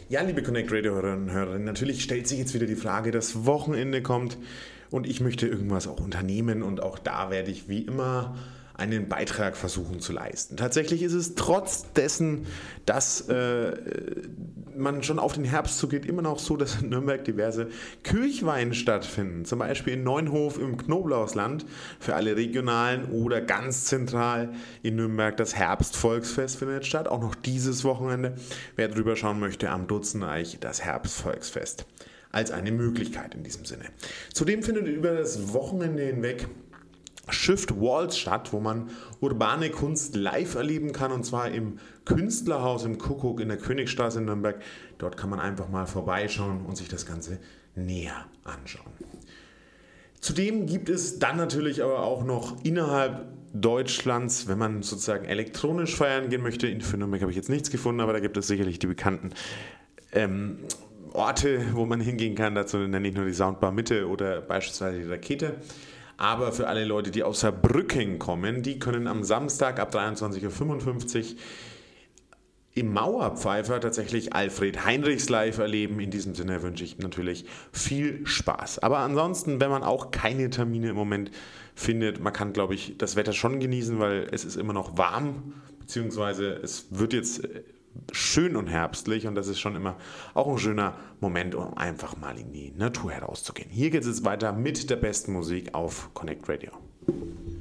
Ja, liebe Connect Radio-Hörerinnen und Hörer, natürlich stellt sich jetzt wieder die Frage, das Wochenende kommt und ich möchte irgendwas auch unternehmen und auch da werde ich wie immer einen Beitrag versuchen zu leisten. Tatsächlich ist es trotz dessen, dass man schon auf den Herbst zugeht, immer noch so, dass in Nürnberg diverse Kirchweihen stattfinden. Zum Beispiel in Neunhof im Knoblauchsland für alle Regionalen oder ganz zentral in Nürnberg das Herbstvolksfest findet statt. Auch noch dieses Wochenende. Wer drüber schauen möchte, am Dutzeneich das Herbstvolksfest als eine Möglichkeit in diesem Sinne. Zudem findet über das Wochenende hinweg Shift Walls statt, wo man urbane Kunst live erleben kann, und zwar im Künstlerhaus im Kuckuck in der Königstraße in Nürnberg. Dort kann man einfach mal vorbeischauen und sich das Ganze näher anschauen. Zudem gibt es dann natürlich aber auch noch innerhalb Deutschlands, wenn man sozusagen elektronisch feiern gehen möchte, für Nürnberg habe ich jetzt nichts gefunden, aber da gibt es sicherlich die bekannten Orte, wo man hingehen kann. Dazu nenne ich nur die Soundbar Mitte oder beispielsweise die Rakete. Aber für alle Leute, die aus Saarbrücken kommen, die können am Samstag ab 23.55 Uhr im Mauerpfeifer tatsächlich Alfred Heinrichs live erleben. In diesem Sinne wünsche ich natürlich viel Spaß. Aber ansonsten, wenn man auch keine Termine im Moment findet, man kann, glaube ich, das Wetter schon genießen, weil es ist immer noch warm, beziehungsweise es wird jetzt schön und herbstlich und das ist schon immer auch ein schöner Moment, um einfach mal in die Natur herauszugehen. Hier geht es jetzt weiter mit der besten Musik auf Connect Radio.